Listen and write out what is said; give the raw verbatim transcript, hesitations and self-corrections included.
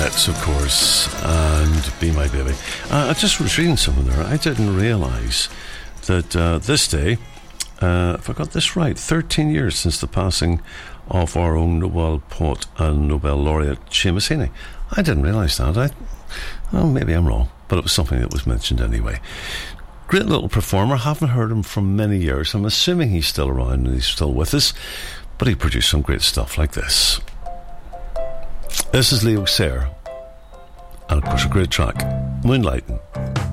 Jets, of course, and Be My Baby. Uh, I just was reading something there. I didn't realise that uh, this day, uh, if I got this right, thirteen years since the passing of our own Nobel poet and Nobel laureate Seamus Heaney. I didn't realise that. I, well, maybe I'm wrong, but it was something that was mentioned anyway. Great little performer. Haven't heard him for many years. I'm assuming he's still around and he's still with us, but he produced some great stuff like this. This is Leo Sayer, and of course a great track, Moonlighting.